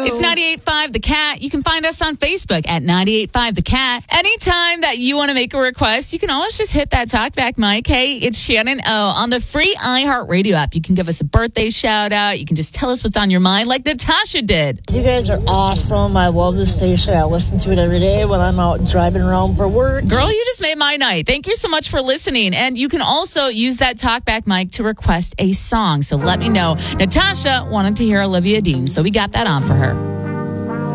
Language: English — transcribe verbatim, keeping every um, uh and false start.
It's ninety-eight point five The Cat. You can find us on Facebook at ninety-eight point five The Cat. Anytime that you want to make a request, you can always just hit that talkback mic. Hey, it's Shannon O. On the free iHeartRadio app, you can give us a birthday shout out. You can just tell us what's on your mind like Natasha did. You guys are awesome. I love this station. I listen to it every day when I'm out driving around for work. Girl, you just made my night. Thank you so much for listening. And you can also use that talkback mic to request a song. So let me know. Natasha wanted to hear Olivia Dean, so we got that on for her.